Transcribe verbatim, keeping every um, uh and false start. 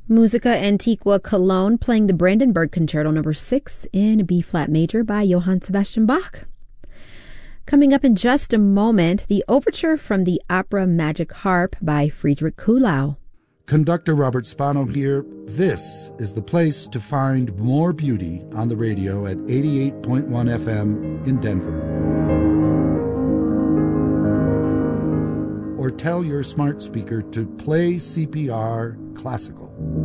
Musica Antiqua Cologne playing the Brandenburg Concerto number six in B-flat major by Johann Sebastian Bach. Coming up in just a moment, the overture from the opera Magic Harp by Friedrich Kuhlau. Conductor Robert Spano here. This is the place to find more beauty on the radio at eighty-eight point one F M in Denver. Or tell your smart speaker to play C P R Classical.